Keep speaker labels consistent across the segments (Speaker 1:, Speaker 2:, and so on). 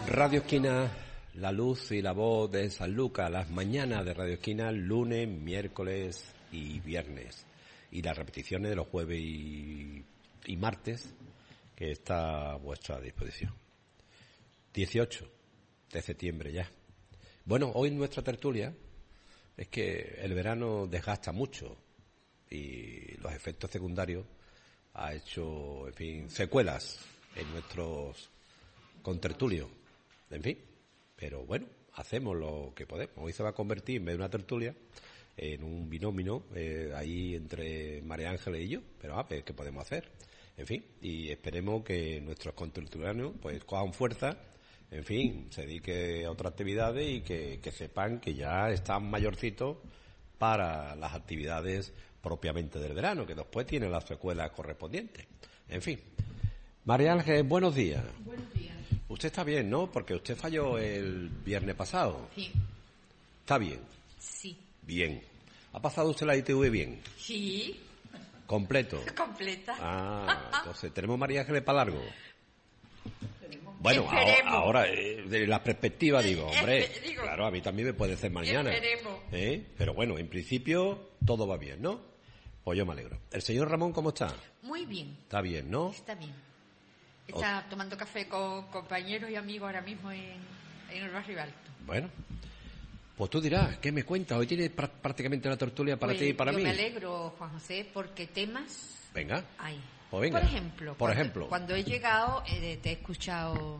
Speaker 1: Radio Esquina, la luz y la voz de Sanlúcar, las mañanas de Radio Esquina, lunes, miércoles y viernes. Y las repeticiones de los jueves y martes, que está a vuestra disposición. 18 de septiembre ya. Bueno, hoy nuestra tertulia es que el verano desgasta mucho y los efectos secundarios ha hecho, en fin, secuelas en nuestros contertulios. En fin, pero bueno, hacemos lo que podemos. Hoy se va a convertir, en vez de una tertulia, en un binomio ahí entre María Ángeles y yo, pero a ver qué podemos hacer. En fin, y esperemos que nuestros contertulianos pues cojan fuerza, en fin, se dediquen a otras actividades y que sepan que ya están mayorcitos para las actividades propiamente del verano, que después tienen las secuelas correspondientes. En fin. María Ángeles, buenos días.
Speaker 2: Buenos días.
Speaker 1: Usted está bien, ¿no? Porque usted falló el viernes pasado.
Speaker 2: Sí.
Speaker 1: ¿Está bien?
Speaker 2: Sí.
Speaker 1: Bien. ¿Ha pasado usted la ITV bien?
Speaker 2: Sí.
Speaker 1: ¿Completo?
Speaker 2: Completa.
Speaker 1: Ah, entonces, ¿tenemos María Ángeles para largo? Bueno,
Speaker 2: Esperemos.
Speaker 1: ahora de la perspectiva digo, hombre,
Speaker 2: Digo,
Speaker 1: claro, a mí también me puede ser mañana.
Speaker 2: Esperemos.
Speaker 1: Pero bueno, en principio todo va bien, ¿no? Pues yo me alegro. ¿El señor Ramón cómo está?
Speaker 2: Muy bien.
Speaker 1: Está bien, ¿no?
Speaker 2: Está bien. Está tomando café con compañeros y amigos ahora mismo en el barrio alto.
Speaker 1: Bueno, pues tú dirás, ¿qué me cuentas? Hoy tienes prácticamente una tertulia para
Speaker 2: Pues
Speaker 1: ti y para
Speaker 2: yo
Speaker 1: mí.
Speaker 2: me alegro, Juan José, porque temas
Speaker 1: Venga.
Speaker 2: hay.
Speaker 1: Pues venga.
Speaker 2: Por ejemplo, cuando he llegado te he escuchado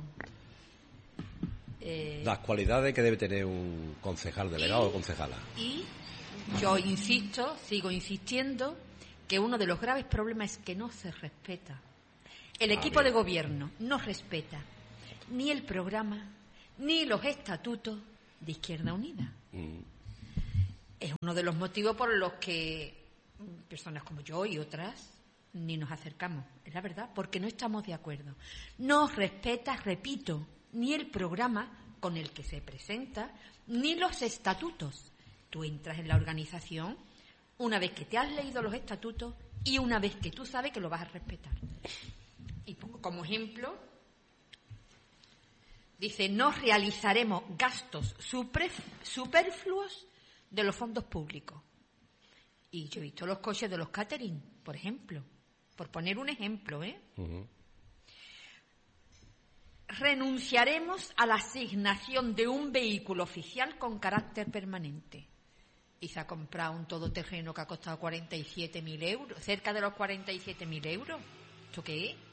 Speaker 1: las cualidades que debe tener un concejal delegado o concejala.
Speaker 2: Y yo sigo insistiendo que uno de los graves problemas es que no se respeta. El equipo de gobierno no respeta ni el programa ni los estatutos de Izquierda Unida. Es uno de los motivos por los que personas como yo y otras ni nos acercamos, es la verdad, porque no estamos de acuerdo. No respeta, repito, ni el programa con el que se presenta, ni los estatutos. Tú entras en la organización una vez que te has leído los estatutos y una vez que tú sabes que lo vas a respetar. Y pongo como ejemplo, dice, no realizaremos gastos superfluos de los fondos públicos. Y yo he visto los coches de los catering, por ejemplo, por poner un ejemplo,
Speaker 1: Uh-huh.
Speaker 2: Renunciaremos a la asignación de un vehículo oficial con carácter permanente. Y se ha comprado un todoterreno que ha costado 47.000 euros, cerca de los 47.000 euros. ¿Esto qué es?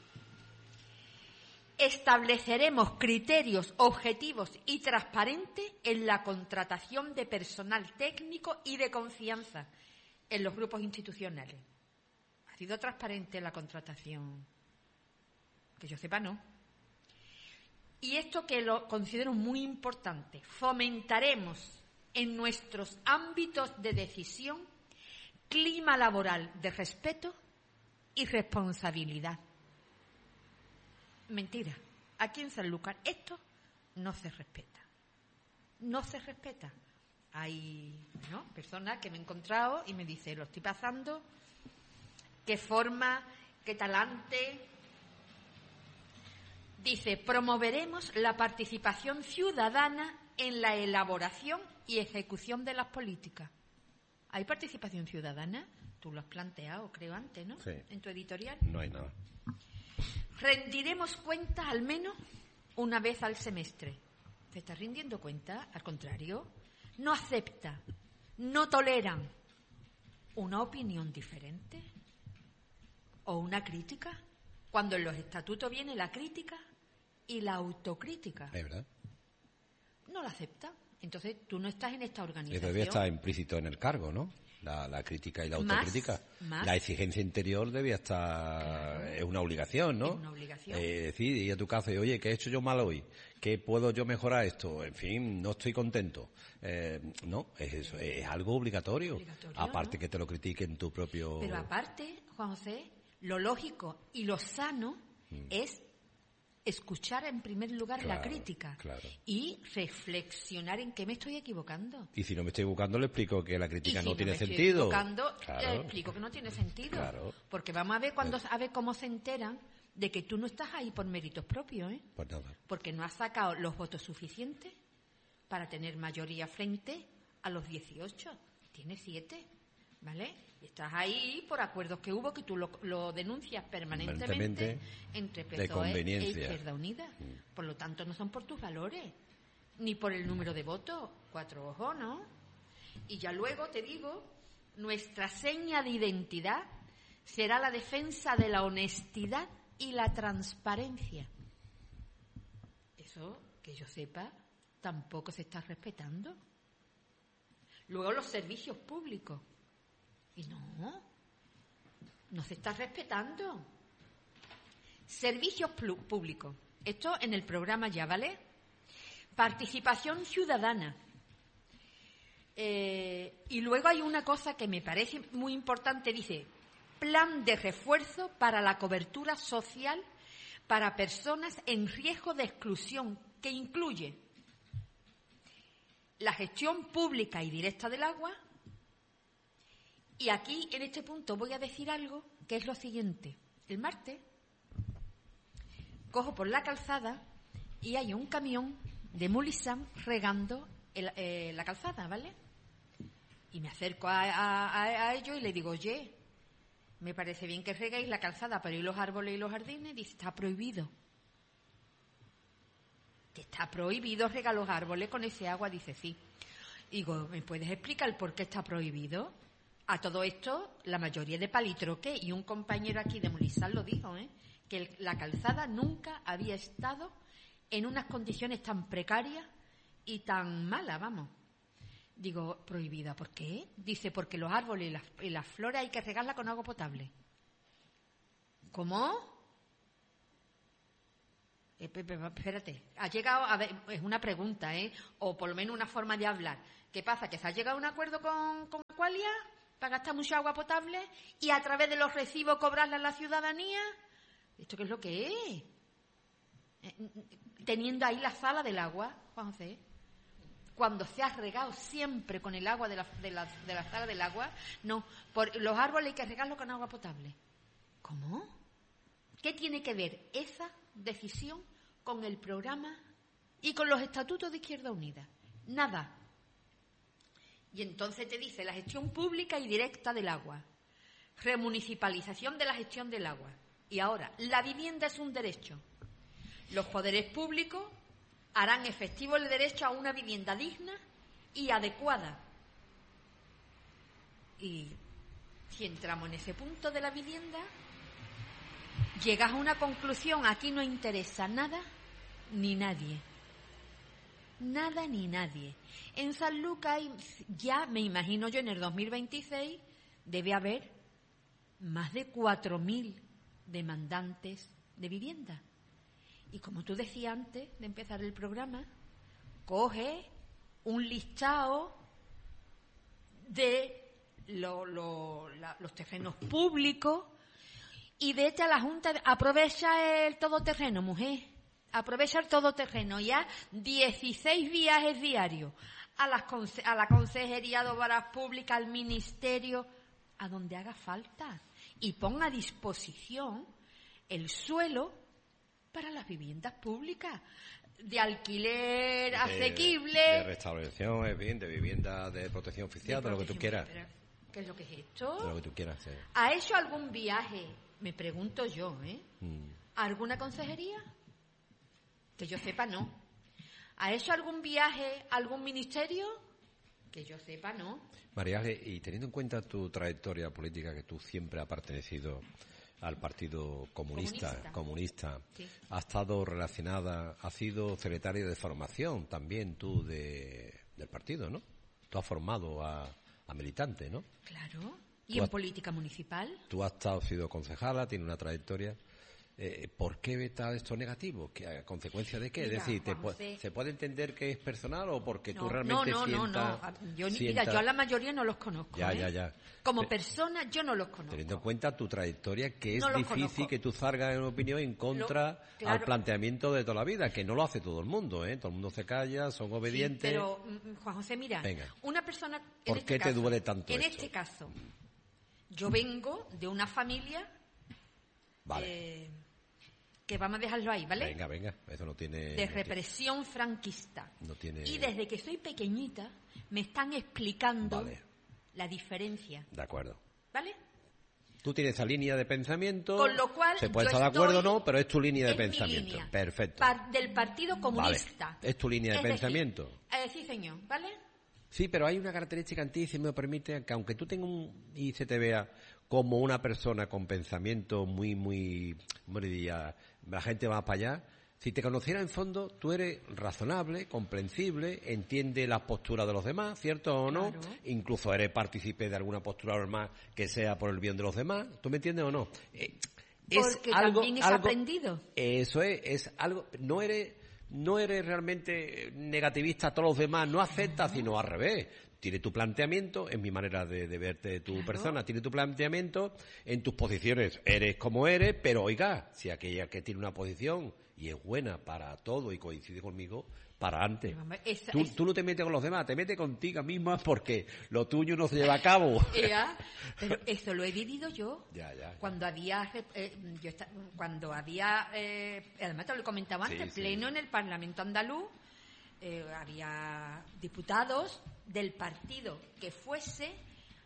Speaker 2: Estableceremos criterios objetivos y transparentes en la contratación de personal técnico y de confianza en los grupos institucionales. ¿Ha sido transparente la contratación? Que yo sepa, no. Y esto que lo considero muy importante, fomentaremos en nuestros ámbitos de decisión clima laboral de respeto y responsabilidad. Mentira. Aquí en Sanlúcar esto no se respeta. No se respeta. Hay personas que me he encontrado y me dicen, lo estoy pasando, qué forma, qué talante. Dice, promoveremos la participación ciudadana en la elaboración y ejecución de las políticas. ¿Hay participación ciudadana? Tú lo has planteado, creo, antes, ¿no?
Speaker 1: Sí.
Speaker 2: En tu editorial.
Speaker 1: No hay nada.
Speaker 2: Rendiremos cuentas al menos una vez al semestre. ¿Te estás rindiendo cuenta? Al contrario, no acepta, no toleran una opinión diferente o una crítica. Cuando en los estatutos viene la crítica y la autocrítica.
Speaker 1: Es verdad.
Speaker 2: No la acepta. Entonces tú no estás en esta organización.
Speaker 1: Eso debía estar implícito en el cargo, ¿no? La crítica y la autocrítica.
Speaker 2: Más.
Speaker 1: La exigencia interior debía estar... Claro. Es una obligación, ¿no?
Speaker 2: Es una obligación.
Speaker 1: Decir, ir a tu casa y, oye, ¿qué he hecho yo mal hoy? ¿Qué puedo yo mejorar esto? En fin, no estoy contento. No, es eso, es algo obligatorio. Aparte, ¿no? Que te lo critiquen tu propio...
Speaker 2: Pero aparte, Juan José, lo lógico y lo sano es escuchar en primer lugar la crítica y reflexionar en qué me estoy equivocando.
Speaker 1: Y si no me estoy equivocando, le explico que la crítica
Speaker 2: no
Speaker 1: tiene
Speaker 2: sentido.
Speaker 1: Estoy
Speaker 2: equivocando, le explico que no tiene sentido. Porque vamos a ver a ver cómo se enteran de que tú no estás ahí por méritos propios, ¿eh?
Speaker 1: Pues nada.
Speaker 2: Porque no has sacado los votos suficientes para tener mayoría frente a los 18. Tienes 7, ¿vale? Y estás ahí por acuerdos que hubo, que tú lo denuncias permanentemente entre PSOE e Izquierda Unida. Por lo tanto, no son por tus valores, ni por el número de votos. 4 ojos, ¿no? Y ya luego te digo, nuestra seña de identidad será la defensa de la honestidad y la transparencia. Eso, que yo sepa, tampoco se está respetando. Luego los servicios públicos. Y no se está respetando. Servicios públicos. Esto en el programa ya, ¿vale? Participación ciudadana. Y luego hay una cosa que me parece muy importante, dice, plan de refuerzo para la cobertura social para personas en riesgo de exclusión, que incluye la gestión pública y directa del agua. Y aquí, en este punto, voy a decir algo que es lo siguiente. El martes cojo por la calzada y hay un camión de Mulisán regando la calzada, ¿vale? Y me acerco a ellos y le digo, oye, me parece bien que reguéis la calzada, pero ¿y los árboles y los jardines? Dice, está prohibido. Que está prohibido regar los árboles con ese agua. Dice, sí. Digo, ¿me puedes explicar por qué está prohibido? A todo esto, la mayoría de palitroque, y un compañero aquí de Mulisán lo dijo, que la calzada nunca había estado en unas condiciones tan precarias y tan malas, vamos. Digo, prohibida, ¿por qué? Dice, porque los árboles y las flores hay que regarlas con agua potable. ¿Cómo? Espérate, ha llegado, a ver, es una pregunta, o por lo menos una forma de hablar. ¿Qué pasa? ¿Que se ha llegado a un acuerdo con Aqualia para gastar mucha agua potable y a través de los recibos cobrarla a la ciudadanía? ¿Esto qué es lo que es? Teniendo ahí la sala del agua, Juan José, cuando se ha regado siempre con el agua de la sala del agua, no, por los árboles hay que regarlos con agua potable. ¿Cómo? ¿Qué tiene que ver esa decisión con el programa y con los estatutos de Izquierda Unida? Nada. Y entonces te dice la gestión pública y directa del agua, remunicipalización de la gestión del agua. Y ahora, la vivienda es un derecho. Los poderes públicos harán efectivo el derecho a una vivienda digna y adecuada. Y si entramos en ese punto de la vivienda, llegas a una conclusión: aquí no interesa nada ni nadie. Nada ni nadie. En San Lucas ya, me imagino yo, en el 2026 debe haber más de 4.000 demandantes de vivienda. Y como tú decías antes de empezar el programa, coge un listado de los terrenos públicos y vete a la Junta, aprovecha el todoterreno, mujer. Aprovecha el todoterreno, ya 16 viajes diarios a la Consejería de Obras Públicas, al Ministerio, a donde haga falta, y pon a disposición el suelo para las viviendas públicas, de alquiler asequible.
Speaker 1: De restauración, es bien, de vivienda de protección oficial, de lo que tú quieras.
Speaker 2: ¿Qué es lo que es esto?
Speaker 1: De lo que tú quieras hacer.
Speaker 2: ¿Ha hecho algún viaje? Me pregunto yo, ¿alguna consejería? Que yo sepa, no. ¿Ha hecho algún viaje a algún ministerio? Que yo sepa, no.
Speaker 1: María Ángeles, y teniendo en cuenta tu trayectoria política, que tú siempre has pertenecido al Partido Comunista.
Speaker 2: Sí.
Speaker 1: Ha estado relacionada, ha sido secretaria de formación también tú del partido, ¿no? Tú has formado a militantes, ¿no?
Speaker 2: Claro. ¿Y en política municipal?
Speaker 1: Tú has sido concejala, tienes una trayectoria. ¿Por qué está esto negativo? ¿A consecuencia de qué?
Speaker 2: Mira,
Speaker 1: es decir, ¿se puede entender que es personal o porque tú realmente sientas...
Speaker 2: Yo a la mayoría no los conozco.
Speaker 1: Ya.
Speaker 2: Como persona yo no los conozco.
Speaker 1: Teniendo en cuenta tu trayectoria, que es
Speaker 2: no
Speaker 1: difícil
Speaker 2: conozco.
Speaker 1: Que tú salgas en opinión en contra al planteamiento de toda la vida, que no lo hace todo el mundo, ¿eh? Todo el mundo se calla, son obedientes.
Speaker 2: Sí, pero, Juan José, mira,
Speaker 1: Venga.
Speaker 2: una persona...
Speaker 1: ¿Por qué te duele tanto
Speaker 2: esto?
Speaker 1: En
Speaker 2: este caso, yo vengo de una familia...
Speaker 1: Vale.
Speaker 2: que vamos a dejarlo ahí, ¿vale?
Speaker 1: Venga, eso no tiene...
Speaker 2: De represión franquista.
Speaker 1: No tiene...
Speaker 2: Y desde que soy pequeñita me están explicando
Speaker 1: Vale.
Speaker 2: la diferencia.
Speaker 1: De acuerdo.
Speaker 2: ¿Vale?
Speaker 1: Tú tienes esa línea de pensamiento,
Speaker 2: Con lo cual,
Speaker 1: se puede
Speaker 2: yo
Speaker 1: estar de acuerdo o
Speaker 2: estoy-
Speaker 1: no, pero es tu línea de
Speaker 2: es mi
Speaker 1: pensamiento.
Speaker 2: línea.
Speaker 1: Perfecto.
Speaker 2: Del Partido Comunista.
Speaker 1: Vale. Es tu línea de
Speaker 2: Es decir,
Speaker 1: pensamiento.
Speaker 2: sí, señor, ¿vale?
Speaker 1: Sí, pero hay una característica en ti, si me permite, que aunque tú tengas y se te vea como una persona con pensamiento muy, ¿cómo le diría? La gente va para allá. Si te conociera en fondo, tú eres razonable, comprensible, entiende las posturas de los demás, ¿cierto o no?
Speaker 2: Claro.
Speaker 1: Incluso eres partícipe de alguna postura normal que sea por el bien de los demás. ¿Tú me entiendes o no?
Speaker 2: Porque también es aprendido.
Speaker 1: Eso es algo, no eres realmente negativista a todos los demás, no aceptas, sino al revés. Tiene tu planteamiento, en mi manera de verte tu
Speaker 2: Claro.
Speaker 1: persona, tiene tu planteamiento, en tus posiciones eres como eres, pero oiga, si aquella que tiene una posición y es buena para todo y coincide conmigo, para antes. Tú no te metes con los demás, te metes contigo misma porque lo tuyo no se lleva a cabo.
Speaker 2: Pero eso lo he vivido yo.
Speaker 1: Ya.
Speaker 2: Cuando había, además te lo he comentado antes,
Speaker 1: Sí.
Speaker 2: pleno en el Parlamento andaluz, había diputados del partido que fuese.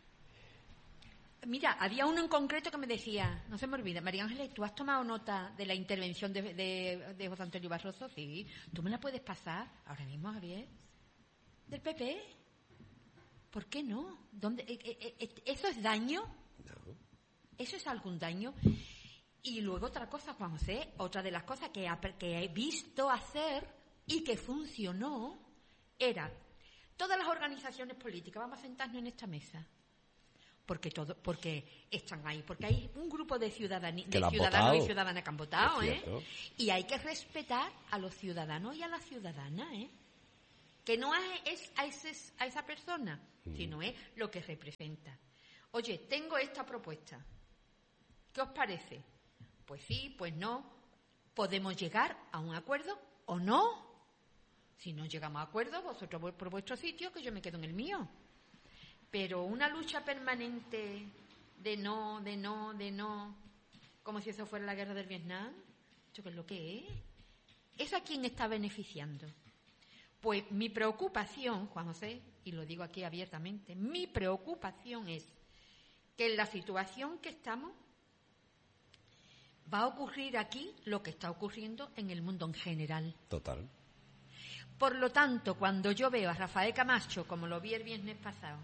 Speaker 2: Mira, había uno en concreto que me decía, no se me olvida, María Ángeles, ¿tú has tomado nota de la intervención de José Antonio Barroso? Sí. ¿Tú me la puedes pasar ahora mismo, Javier? ¿Del PP? ¿Por qué no? ¿Eso es daño?
Speaker 1: No.
Speaker 2: ¿Eso es algún daño? Y luego otra cosa, Juan José, otra de las cosas que he visto hacer y que funcionó era todas las organizaciones políticas, vamos a sentarnos en esta mesa. Porque están ahí, porque hay un grupo de ciudadanos y ciudadanas que han votado, y hay que respetar a los ciudadanos y a las ciudadanas, que no es a esa persona, sino es lo que representa. Oye, tengo esta propuesta, ¿qué os parece? Pues sí, pues no, podemos llegar a un acuerdo o no. Si no llegamos a acuerdo, vosotros vais por vuestro sitio, que yo me quedo en el mío. Pero una lucha permanente de no, como si eso fuera la guerra del Vietnam, ¿eso qué es lo que es? ¿Eso a quién está beneficiando? Pues mi preocupación, Juan José, y lo digo aquí abiertamente, mi preocupación es que en la situación que estamos va a ocurrir aquí lo que está ocurriendo en el mundo en general.
Speaker 1: Total.
Speaker 2: Por lo tanto, cuando yo veo a Rafael Camacho, como lo vi el viernes pasado,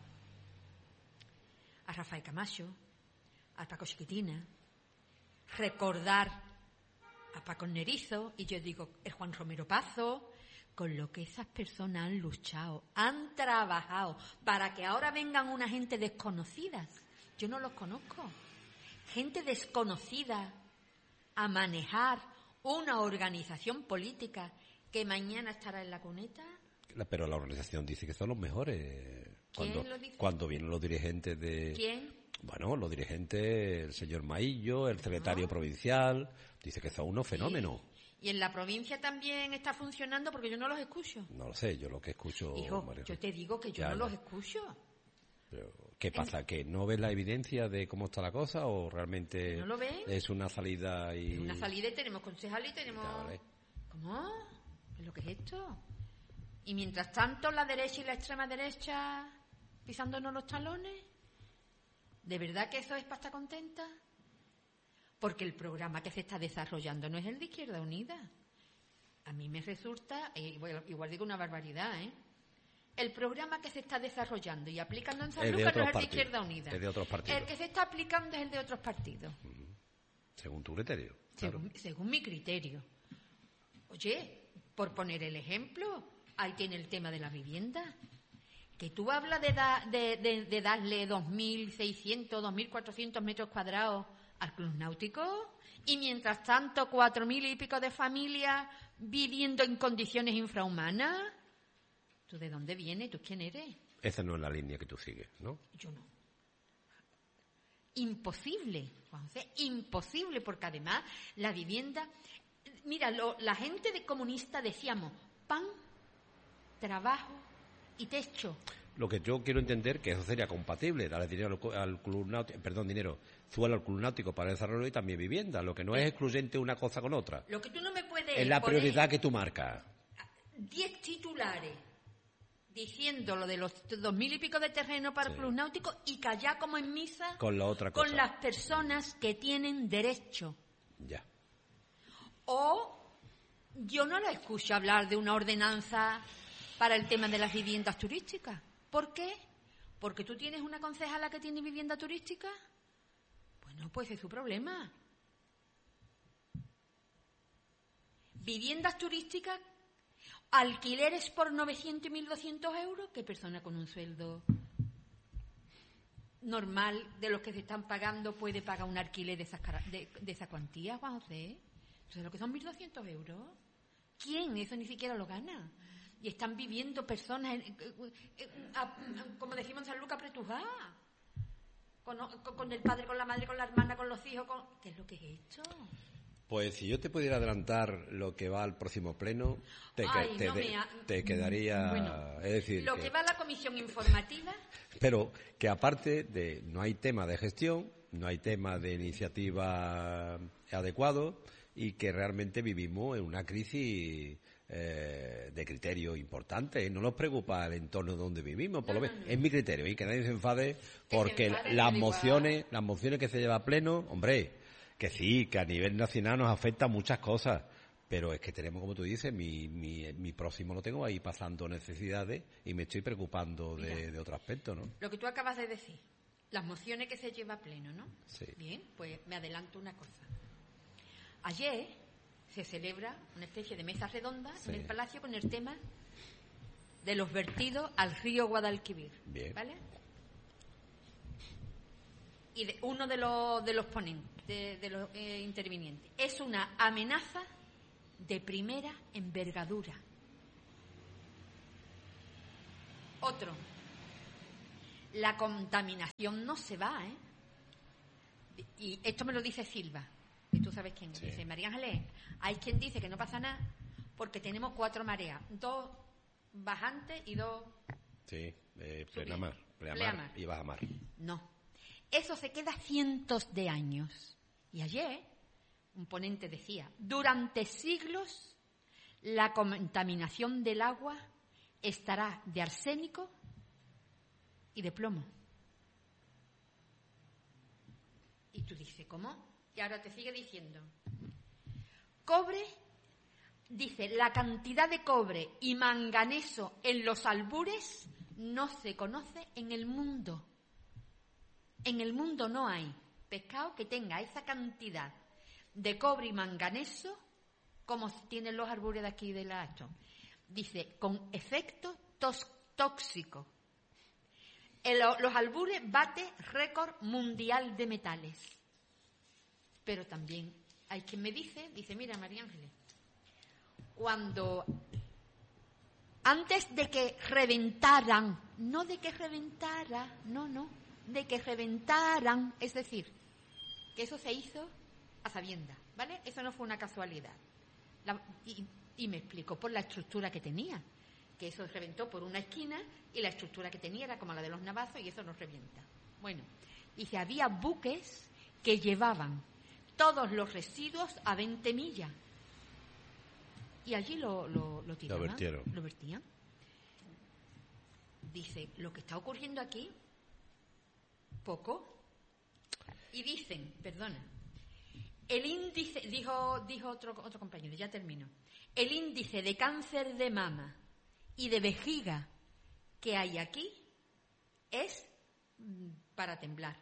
Speaker 2: a Rafael Camacho, a Paco Chiquitina, recordar a Paco Nerizo, y yo digo, el Juan Romero Pazo, con lo que esas personas han luchado, han trabajado, para que ahora vengan una gente desconocida. Yo no los conozco. Gente desconocida a manejar una organización política que mañana estará en la cuneta.
Speaker 1: Pero la organización dice que son los mejores.
Speaker 2: ¿Quién lo dice?
Speaker 1: Cuando vienen los dirigentes de...
Speaker 2: ¿Quién?
Speaker 1: Bueno, los dirigentes, el señor Maillo, el secretario provincial, dice que son unos fenómenos.
Speaker 2: Y en la provincia también está funcionando porque yo no los escucho.
Speaker 1: No lo sé, yo lo que escucho...
Speaker 2: Hijo,
Speaker 1: María,
Speaker 2: yo te digo que yo no los escucho.
Speaker 1: Pero, ¿qué pasa? ¿Que no ves la evidencia de cómo está la cosa o realmente
Speaker 2: ¿No lo ves?
Speaker 1: es una salida y...?
Speaker 2: Es una salida y tenemos concejal y tenemos...
Speaker 1: Vale.
Speaker 2: ¿Cómo? ¿Qué es lo que es esto? Y mientras tanto la derecha y la extrema derecha pisándonos los talones. ¿De verdad que eso es para estar contenta? Porque el programa que se está desarrollando no es el de Izquierda Unida. A mí me resulta, igual digo una barbaridad, el programa que se está desarrollando y aplicando en San Lucas no es el de Izquierda Unida.
Speaker 1: Es de otros partidos.
Speaker 2: El que se está aplicando es el de otros partidos.
Speaker 1: Según tu criterio. Claro.
Speaker 2: Según mi criterio. Oye, por poner el ejemplo, ahí tiene el tema de la vivienda. Que tú hablas de darle 2.600, 2.400 metros cuadrados al club náutico y mientras tanto 4.000 y pico de familias viviendo en condiciones infrahumanas. ¿Tú de dónde vienes? ¿Tú quién eres?
Speaker 1: Esa no es la línea que tú sigues, ¿no?
Speaker 2: Yo no. Imposible, Juanse, imposible, porque además la vivienda... Mira, la gente de comunista decíamos pan, trabajo y techo.
Speaker 1: Lo que yo quiero entender que eso sería compatible, darle dinero al club náutico, suelo al club náutico para el desarrollo y también vivienda. Lo que no es excluyente una cosa con otra.
Speaker 2: Lo que tú no me puedes
Speaker 1: es la prioridad que tú marcas.
Speaker 2: 10 titulares diciendo lo de los 2.000 y pico de terreno para el club náutico y callar como en misa
Speaker 1: con la otra cosa.
Speaker 2: Con las personas que tienen derecho.
Speaker 1: Ya.
Speaker 2: O yo no la escucho hablar de una ordenanza para el tema de las viviendas turísticas. ¿Por qué? Porque tú tienes una concejala que tiene vivienda turística. Bueno, pues es su problema. Viviendas turísticas, alquileres por 900 y 1.200 euros. ¿Qué persona con un sueldo normal de los que se están pagando puede pagar un alquiler de esa cuantía, Juan José? ¿Sabes lo que son 1.200 euros? ¿Quién? Eso ni siquiera lo gana. Y están viviendo personas, como decimos en San Lucas, apretujadas. Con el padre, con la madre, con la hermana, con los hijos. ¿Qué es lo que he hecho?
Speaker 1: Pues si yo te pudiera adelantar lo que va al próximo pleno, te quedaría...
Speaker 2: Bueno,
Speaker 1: es decir,
Speaker 2: lo que va a la comisión informativa...
Speaker 1: Pero que aparte de... No hay tema de gestión, no hay tema de iniciativa adecuado y que realmente vivimos en una crisis de criterio importante. No nos preocupa el entorno donde vivimos, por lo menos es mi criterio, y que nadie se enfade porque las mociones que se lleva a pleno, hombre, que sí, que a nivel nacional nos afecta muchas cosas, pero es que tenemos, como tú dices, mi próximo lo tengo ahí pasando necesidades y me estoy preocupando de otro aspecto, ¿no?
Speaker 2: Lo que tú acabas de decir, las mociones que se lleva a pleno, ¿no?
Speaker 1: Sí.
Speaker 2: Bien, pues me adelanto una cosa. Ayer se celebra una especie de mesa redonda en el Palacio con el tema de los vertidos al río Guadalquivir.
Speaker 1: Bien.
Speaker 2: ¿Vale? Y uno de los ponentes, de los intervinientes, es una amenaza de primera envergadura. Otro, la contaminación no se va, ¿eh? Y esto me lo dice Silva, que tú sabes quién. Sí. Dice, María Ángeles, hay quien dice que no pasa nada porque tenemos 4 mareas, 2 bajantes y 2...
Speaker 1: Sí, pleamar y bajamar.
Speaker 2: No, eso se queda cientos de años. Y ayer un ponente decía, durante siglos la contaminación del agua estará de arsénico y de plomo. Y tú dices, ¿cómo? Y ahora te sigue diciendo, cobre, dice, la cantidad de cobre y manganeso en los albures no se conoce en el mundo. En el mundo no hay pescado que tenga esa cantidad de cobre y manganeso como tienen los albures de aquí de la Aston. Dice, con efecto tóxico. Los albures bate récord mundial de metales. Pero también hay quien me dice, mira María Ángeles, cuando antes de que reventaran, no de que reventara, de que reventaran, es decir, que eso se hizo a sabiendas, ¿vale? Eso no fue una casualidad. Y me explicó por la estructura que tenía, que eso reventó por una esquina y la estructura que tenía era como la de los navazos y eso no revienta. Bueno, dice, había buques que llevaban todos los residuos a 20 millas y allí lo tiraban, lo vertían. Dice, lo que está ocurriendo aquí, poco. Y dicen, perdona, el índice, dijo otro compañero, ya termino, el índice de cáncer de mama y de vejiga que hay aquí es para temblar.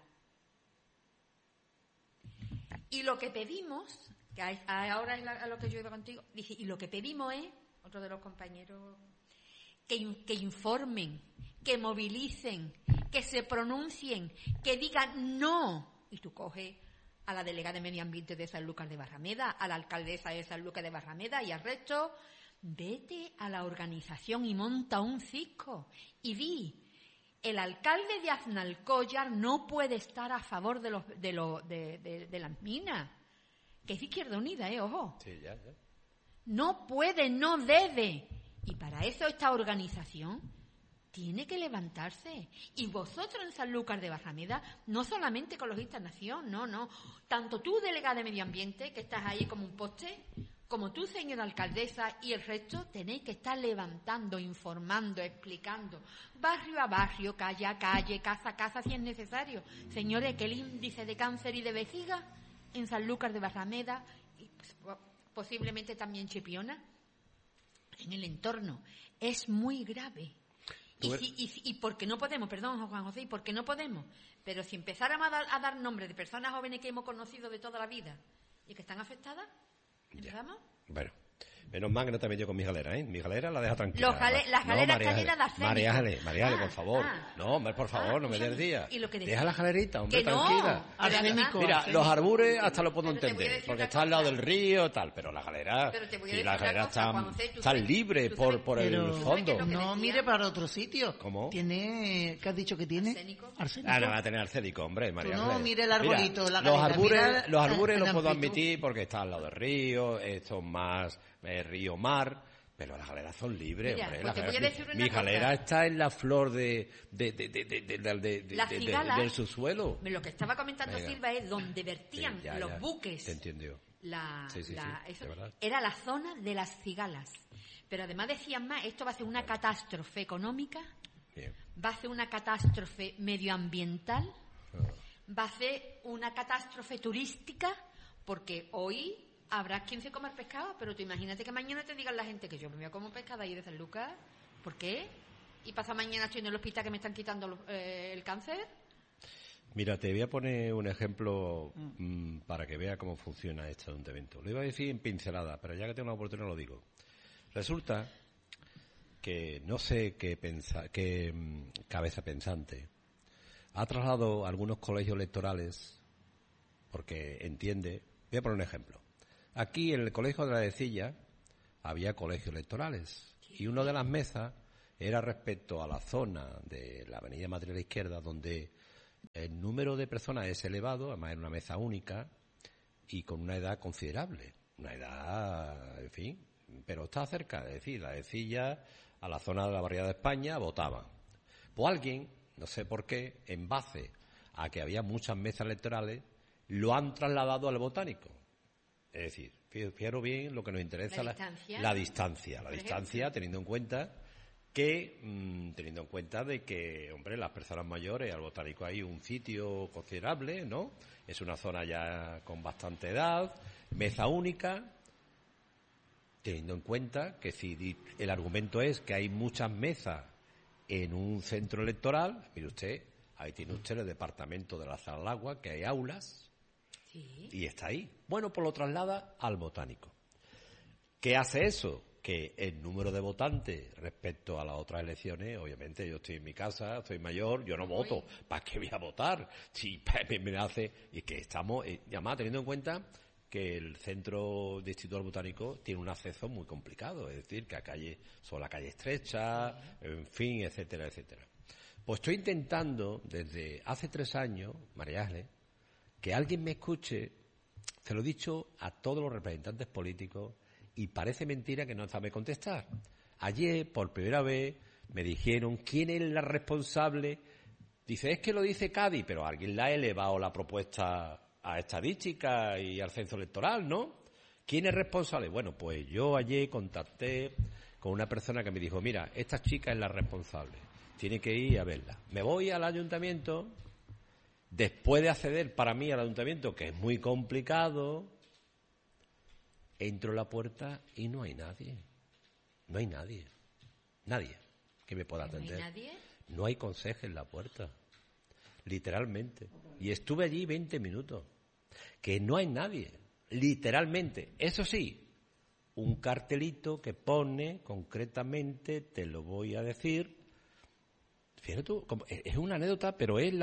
Speaker 2: Y lo que pedimos, que ahora es a lo que yo iba contigo, dice, y lo que pedimos es, otro de los compañeros, que informen, que movilicen, que se pronuncien, que digan no. Y tú coges a la delegada de Medio Ambiente de Sanlúcar de Barrameda, a la alcaldesa de Sanlúcar de Barrameda y al resto, vete a la organización y monta un cisco y di, el alcalde de Aznalcóllar no puede estar a favor de las minas, que es Izquierda Unida, ojo.
Speaker 1: Sí, ya.
Speaker 2: No puede, no debe. Y para eso esta organización tiene que levantarse. Y vosotros en Sanlúcar de Barrameda, no solamente Ecologistas Nación, no. Tanto tú, delegada de Medio Ambiente, que estás ahí como un poste, como tú, señora alcaldesa, y el resto, tenéis que estar levantando, informando, explicando, barrio a barrio, calle a calle, casa a casa, si es necesario. Señores, que el índice de cáncer y de vejiga en Sanlúcar de Barrameda, y posiblemente también Chipiona, en el entorno, es muy grave. Y porque no podemos, perdón, Juan José, y porque no podemos, pero si empezáramos a dar nombres de personas jóvenes que hemos conocido de toda la vida y que están afectadas, ¿empezamos?
Speaker 1: Bueno, menos mal que no te meto con mi galera, ¿eh? Mi galera la deja tranquila.
Speaker 2: Las galeras están llenas de arsénico.
Speaker 1: María Ángeles, por favor. No, hombre, por favor, no me des día. Deja la galerita, hombre,
Speaker 2: que no,
Speaker 1: tranquila.
Speaker 2: Arsénico.
Speaker 1: Mira, los arbures hasta lo puedo entender, porque está al lado del río y tal, pero la galera, y las galeras están libres por el fondo.
Speaker 3: No mire para otro sitio.
Speaker 1: ¿Cómo?
Speaker 3: ¿Qué has dicho que tiene?
Speaker 2: Arsénico.
Speaker 1: No va a tener arsénico, hombre, María
Speaker 3: No,
Speaker 1: Ángeles.
Speaker 3: mire el arbolito,
Speaker 1: mira,
Speaker 3: la galera.
Speaker 1: Los arbures los puedo admitir porque está al lado del río, esto es más río-mar, pero las galeras son libres,
Speaker 2: mira,
Speaker 1: hombre.
Speaker 2: Pues te voy a decir una
Speaker 1: mi
Speaker 2: cosa.
Speaker 1: galera está en la flor del subsuelo.
Speaker 2: Lo que estaba comentando Silva es donde vertían los buques.
Speaker 1: Te entiendo.
Speaker 2: Eso era la zona de las cigalas. Pero además decían más, esto va a ser una catástrofe económica, va a ser una catástrofe medioambiental, va a ser una catástrofe turística, porque hoy habrá quien se coma el pescado, pero tú imagínate que mañana te digan la gente que yo me voy a comer pescado ahí de San Lucas. ¿Por qué? Y pasado mañana estoy en el hospital que me están quitando el cáncer.
Speaker 1: Mira, te voy a poner un ejemplo para que vea cómo funciona este ayuntamiento. Lo iba a decir en pincelada, pero ya que tengo la oportunidad lo digo. Resulta que no sé qué cabeza pensante ha trasladado a algunos colegios electorales, porque entiende. Voy a poner un ejemplo. Aquí en el colegio de la Decilla había colegios electorales y una de las mesas era respecto a la zona de la avenida Madrid a la izquierda, donde el número de personas es elevado, además era una mesa única y con una edad considerable, una edad, en fin, pero está cerca, es decir, la Decilla a la zona de la barriada de España votaba. Pues alguien, no sé por qué, en base a que había muchas mesas electorales, lo han trasladado al Botánico. Es decir, fijaros bien lo que nos interesa, la distancia, teniendo en cuenta de que, hombre, las personas mayores, al Botánico hay un sitio considerable, ¿no? Es una zona ya con bastante edad, mesa única, teniendo en cuenta que si el argumento es que hay muchas mesas en un centro electoral, mire usted, ahí tiene usted el departamento de la Zalagua, que hay aulas.
Speaker 2: Sí.
Speaker 1: Y está ahí. Bueno, pues lo traslada al Botánico. ¿Qué hace eso? Que el número de votantes respecto a las otras elecciones, obviamente yo estoy en mi casa, estoy mayor, yo no voto. ¿Para qué voy a votar? Si me hace... Y que estamos, además, teniendo en cuenta que el centro de Instituto del Botánico tiene un acceso muy complicado. Es decir, que son la calle estrecha, en fin, etcétera, etcétera. Pues estoy intentando, desde hace 3 años, María Ángeles, que alguien me escuche. Se lo he dicho a todos los representantes políticos y parece mentira que no sabe contestar. Ayer, por primera vez, me dijeron quién es la responsable. Dice, es que lo dice Cádiz, pero alguien le ha elevado la propuesta a estadística y al censo electoral, ¿no? ¿Quién es responsable? Bueno, pues yo ayer contacté con una persona que me dijo, mira, esta chica es la responsable, tiene que ir a verla. Me voy al ayuntamiento. Después de acceder para mí al ayuntamiento, que es muy complicado, entro a la puerta y no hay nadie. No hay nadie. Nadie que me pueda atender.
Speaker 2: ¿No hay nadie?
Speaker 1: No hay conserje en la puerta. Literalmente. Y estuve allí 20 minutos. Que no hay nadie. Literalmente. Eso sí, un cartelito que pone concretamente, te lo voy a decir. Fíjate tú, es una anécdota, pero es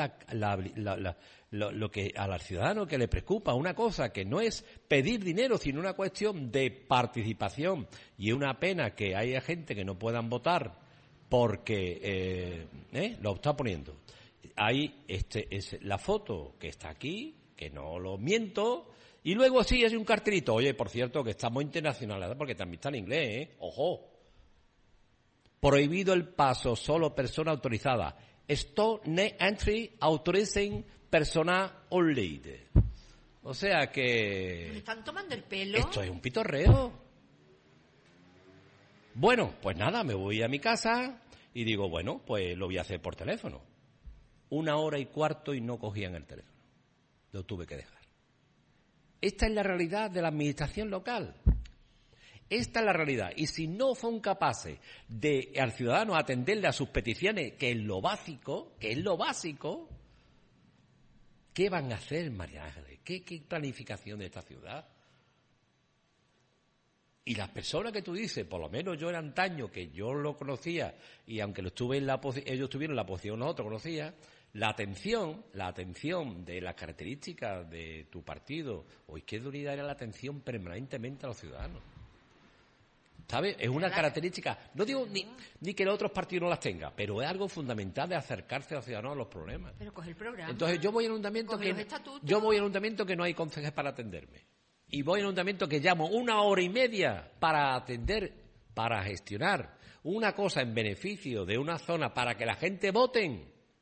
Speaker 1: lo que al ciudadano que le preocupa, una cosa que no es pedir dinero, sino una cuestión de participación. Y es una pena que haya gente que no puedan votar porque lo está poniendo. Hay es la foto que está aquí, que no lo miento, y luego sí es un cartelito. Oye, por cierto, que estamos internacionalizados porque también está en inglés, ¿eh? Ojo. Prohibido el paso, solo persona autorizada. Stop ne entry, authorizing persona only. O sea
Speaker 2: Me
Speaker 1: que
Speaker 2: están tomando el pelo.
Speaker 1: esto es un pitorreo. Bueno, pues nada, me voy a mi casa y digo, bueno, pues lo voy a hacer por teléfono. 1 hora y cuarto y no cogían el teléfono. Lo tuve que dejar. Esta es la realidad de la administración local. Esta es la realidad. Y si no son capaces de al ciudadano atenderle a sus peticiones, que es lo básico, ¿qué van a hacer, María Ángeles? ¿Qué planificación de esta ciudad? Y las personas que tú dices, por lo menos yo en antaño, que yo lo conocía, y aunque lo estuve ellos tuvieron la posición, nosotros conocía, la atención de las características de tu partido o Izquierda Unida era la atención permanentemente a los ciudadanos. ¿Sabes? Es una característica, no digo ni que los otros partidos no las tengan, pero es algo fundamental de acercarse a los ciudadanos a los problemas.
Speaker 2: Pero coge el programa.
Speaker 1: Entonces yo voy a un ayuntamiento que no hay concejales para atenderme. Y voy a un ayuntamiento que llamo 1 hora y media para atender, para gestionar una cosa en beneficio de una zona para que la gente voten.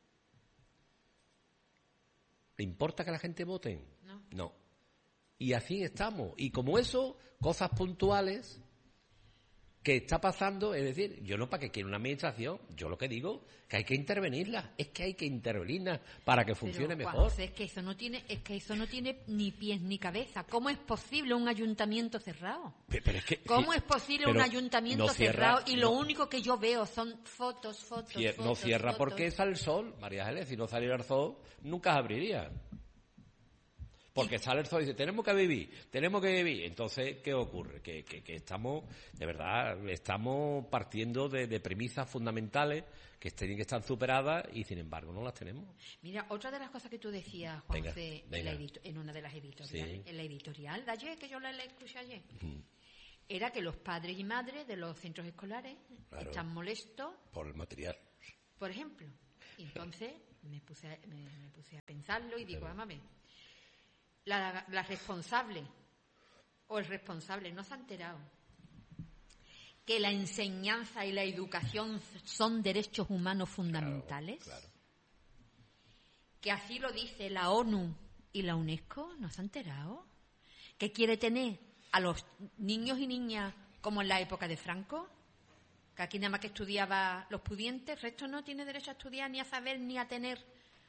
Speaker 1: ¿Le importa que la gente vote? No. Y así estamos. Y como eso, cosas puntuales que está pasando, es decir, yo no para que quiera una administración, yo lo que digo que hay que intervenirla, es que hay que intervenirla para que funcione mejor.
Speaker 2: José, es que eso no tiene ni pies ni cabeza. ¿Cómo es posible un ayuntamiento cerrado?
Speaker 1: Pero es que,
Speaker 2: ¿Cómo es posible un ayuntamiento cerrado y lo único que yo veo son fotos?
Speaker 1: No cierra porque sale el sol, María Ángeles, si no saliera el sol, nunca se abriría. Porque sale el sol y dice, tenemos que vivir. Entonces, ¿qué ocurre? Que estamos, de verdad, estamos partiendo de premisas fundamentales que tienen que estar superadas y, sin embargo, no las tenemos.
Speaker 2: Mira, otra de las cosas que tú decías, Juanfe,
Speaker 1: venga.
Speaker 2: En una de las editoriales, en la editorial de ayer, que yo la escuché ayer, era que los padres y madres de los centros escolares están molestos
Speaker 1: por el material.
Speaker 2: Por ejemplo. Y entonces me puse a pensarlo y digo, vamos a ver. La responsable o el responsable no se ha enterado que la enseñanza y la educación son derechos humanos fundamentales.
Speaker 1: Claro.
Speaker 2: Que así lo dice la ONU y la UNESCO. ¿No se ha enterado? Que quiere tener a los niños y niñas como en la época de Franco, que aquí nada más que estudiaba los pudientes, el resto no tiene derecho a estudiar, ni a saber, ni a tener,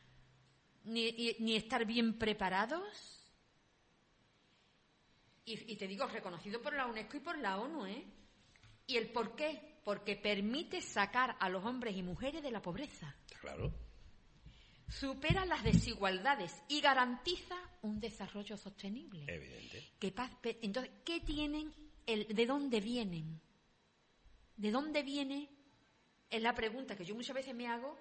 Speaker 2: ni estar bien preparados. Y te digo, reconocido por la UNESCO y por la ONU, ¿eh? ¿Y el por qué? Porque permite sacar a los hombres y mujeres de la pobreza.
Speaker 1: Claro.
Speaker 2: Supera las desigualdades y garantiza un desarrollo sostenible.
Speaker 1: Evidente.
Speaker 2: Entonces, ¿qué tienen? ¿De dónde vienen? ¿De dónde viene? Es la pregunta que yo muchas veces me hago.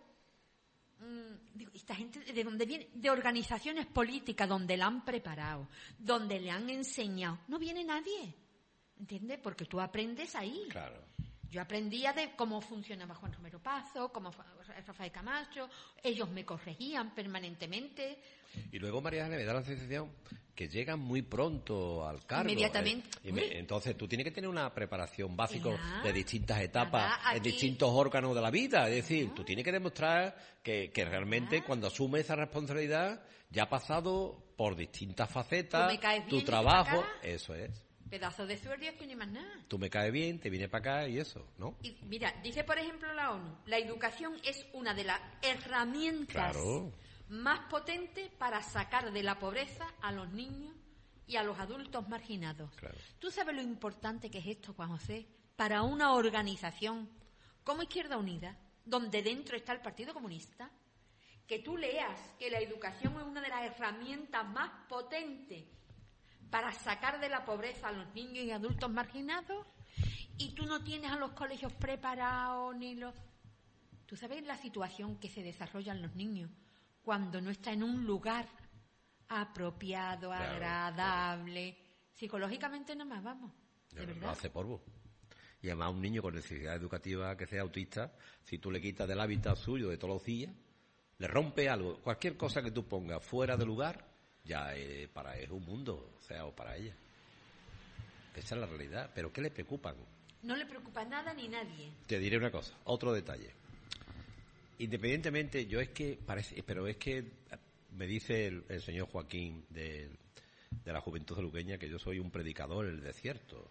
Speaker 2: Digo, ¿esta gente de dónde viene? De organizaciones políticas donde la han preparado, donde le han enseñado. No viene nadie, ¿entiendes? Porque tú aprendes ahí.
Speaker 1: Claro.
Speaker 2: Yo aprendía de cómo funcionaba Juan Romero Pazo, cómo Rafael Camacho, ellos me corregían permanentemente.
Speaker 1: Y luego, María Ángeles, me da la sensación que llegan muy pronto al cargo.
Speaker 2: Inmediatamente.
Speaker 1: Entonces, tú tienes que tener una preparación básica de distintas etapas, en distintos órganos de la vida. Es decir, tú tienes que demostrar que realmente cuando asumes esa responsabilidad ya ha pasado por distintas facetas, tu trabajo. Eso es.
Speaker 2: Pedazo de suerte y es que ni más nada.
Speaker 1: Tú me caes bien, te vienes para acá y eso, ¿no?
Speaker 2: Y mira, dice por ejemplo la ONU, la educación es una de las herramientas más potentes para sacar de la pobreza a los niños y a los adultos marginados.
Speaker 1: Claro.
Speaker 2: ¿Tú sabes lo importante que es esto, Juan José? Para una organización como Izquierda Unida, donde dentro está el Partido Comunista, que tú leas que la educación es una de las herramientas más potentes para sacar de la pobreza a los niños y adultos marginados, y tú no tienes a los colegios preparados ni los... ¿Tú sabes la situación que se desarrollan los niños cuando no está en un lugar apropiado, agradable? Psicológicamente nada más, vamos. De verdad.
Speaker 1: No hace polvo. Y además un niño con necesidad educativa que sea autista, si tú le quitas del hábitat suyo de todos los días, le rompe algo, cualquier cosa que tú pongas fuera de lugar, ya es un mundo, o para ella. Esa es la realidad. ¿Pero qué le preocupan?
Speaker 2: No le preocupa nada ni nadie.
Speaker 1: Te diré una cosa, otro detalle. Independientemente, yo es que parece, pero es que me dice el señor Joaquín de la Juventud Luqueña que yo soy un predicador en el desierto.